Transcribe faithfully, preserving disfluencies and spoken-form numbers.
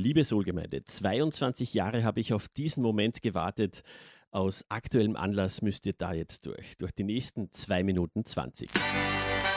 Liebe Soul-Gemeinde, zweiundzwanzig Jahre habe ich auf diesen Moment gewartet. Aus aktuellem Anlass müsst ihr da jetzt durch. Durch die nächsten zwei Minuten zwanzig.